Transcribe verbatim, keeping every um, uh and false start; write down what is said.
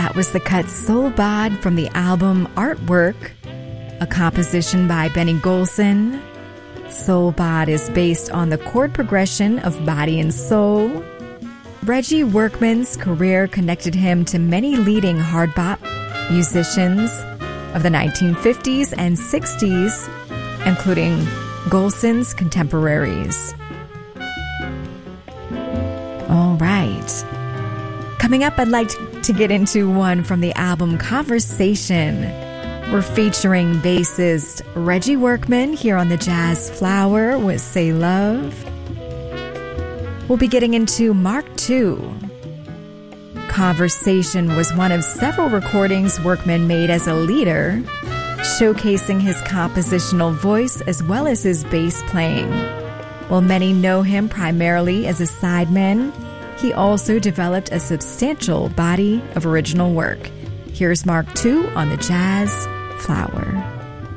That was the cut Soul Bod from the album Artwork, a composition by Benny Golson. Soul Bod is based on the chord progression of Body and Soul. Reggie Workman's career connected him to many leading hard bop musicians of the nineteen fifties and sixties, including Golson's contemporaries. All right. Coming up, I'd like to get into one from the album Conversation. We're featuring bassist Reggie Workman here on the Jazz Flower with Say Love. We'll be getting into Mark two. Conversation was one of several recordings Workman made as a leader, showcasing his compositional voice as well as his bass playing. While many know him primarily as a sideman, he also developed a substantial body of original work. Here's Mark two on the Jazz Flower.